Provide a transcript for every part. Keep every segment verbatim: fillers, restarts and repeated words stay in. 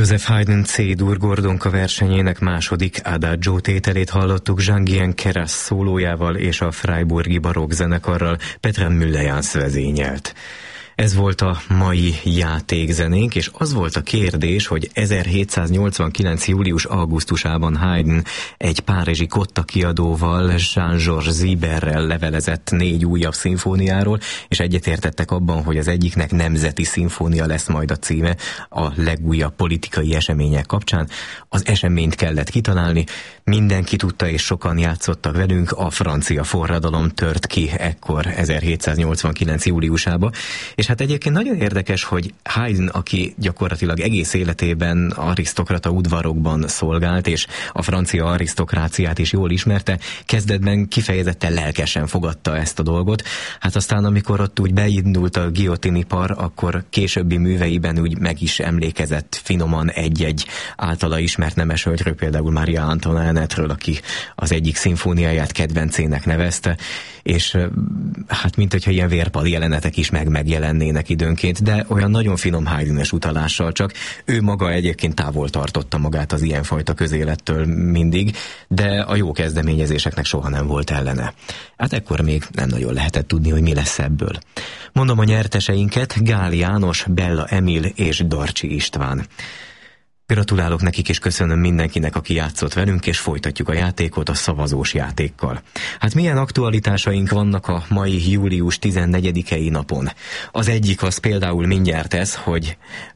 Joseph Haydn C-dur Gordonka versenyének második Adagio tételét hallottuk Jean-Guyen Queyras szólójával és a Freiburgi barokk zenekarral Petra Müllejans vezényelt. Ez volt a mai játékzenénk, és az volt a kérdés, hogy ezerhétszáznyolcvankilenc. július-augusztusában Haydn egy párizsi Kotta kiadóval, Jean-Georges Ziberrel levelezett négy újabb szimfóniáról, és egyetértettek abban, hogy az egyiknek nemzeti szimfónia lesz majd a címe a legújabb politikai események kapcsán. Az eseményt kellett kitalálni, mindenki tudta, és sokan játszottak velünk, a francia forradalom tört ki ekkor ezerhétszáznyolcvankilenc. júliusába, és hát egyébként nagyon érdekes, hogy Haydn, aki gyakorlatilag egész életében arisztokrata udvarokban szolgált, és a francia arisztokráciát is jól ismerte, kezdetben kifejezetten lelkesen fogadta ezt a dolgot. Hát aztán, amikor ott úgy beindult a guillotine-ipar, akkor későbbi műveiben úgy meg is emlékezett finoman egy-egy általa ismert nemesölgyről, például Maria Antoinette-ről, aki az egyik szimfóniáját kedvencének nevezte, és hát mint hogyha ilyen vérpad jelenetek is meg megjelennének időnként, de olyan nagyon finom Haydn-es utalással, csak ő maga egyébként távol tartotta magát az ilyenfajta közélettől mindig, de a jó kezdeményezéseknek soha nem volt ellene. Hát ekkor még nem nagyon lehetett tudni, hogy mi lesz ebből. Mondom a nyerteseinket: Gál János, Bella Emil és Darcsi István. Gratulálok nekik, és köszönöm mindenkinek, aki játszott velünk, és folytatjuk a játékot a szavazós játékkal. Hát milyen aktualitásaink vannak a mai július tizennegyedikei napon? Az egyik az például mindjárt ez, hogy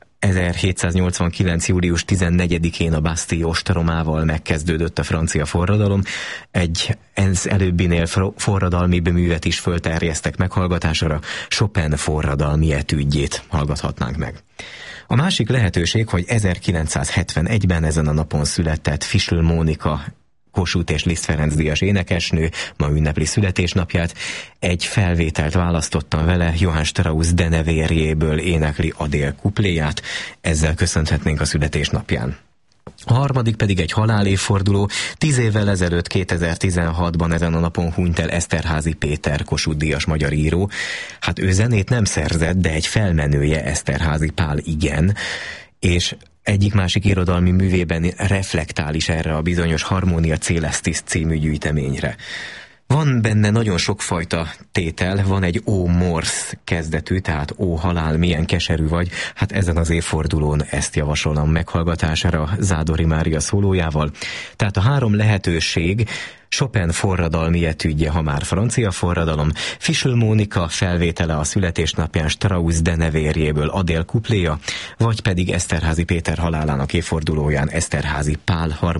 ezerhétszáznyolcvankilenc. július tizennegyedikén a Bastille ostromával megkezdődött a francia forradalom. Egy ez előbbinél forradalmi művet is fölterjesztek meghallgatásra, Chopin forradalmi etüdjét hallgathatnánk meg. A másik lehetőség, hogy ezerkilencszázhetvenegyben ezen a napon született Fischl Mónika, Kossuth és Liszt Ferenc díjas énekesnő, ma ünnepli születésnapját. Egy felvételt választottam vele, Johann Strauss Denevérjéből énekli Adél kupléját, ezzel köszönhetnénk a születésnapján. A harmadik pedig egy halálévforduló. Tíz évvel ezelőtt, kétezer-tizenhatban ezen a napon hunyt el Eszterházy Péter, Kossuth díjas magyar író. Hát ő zenét nem szerzett, de egy felmenője, Eszterházy Pál igen, és egyik-másik irodalmi művében reflektál is erre a bizonyos Harmonia Celestis című gyűjteményre. Van benne nagyon sokfajta tétel, van egy ó morsz kezdetű, tehát ó halál, milyen keserű vagy. Hát ezen az évfordulón ezt javasolom meghallgatására Zádori Mária szólójával. Tehát a három lehetőség: Chopin forradalmi etüdje, ha már francia forradalom, Fischl Mónika felvétele a születésnapján Strauss Denevérjéből Adél kupléja, vagy pedig Eszterházy Péter halálának évfordulóján Eszterházy Pál